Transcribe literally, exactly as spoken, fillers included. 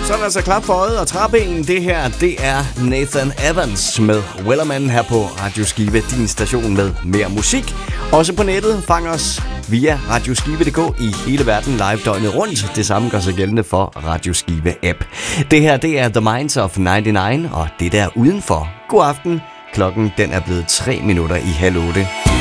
Så er der altså klap for øjet og træben. Det her, det er Nathan Evans med Wellerman her på Radio Skive, din station med mere musik. Også på nettet, fang os via radioskive punktum d k i hele verden live døgnet rundt. Det samme gør sig gældende for Radio Skive app. Det her, det er The Minds of nioghalvfems, og det der udenfor. God aften. Klokken den er blevet tre minutter i halv otte.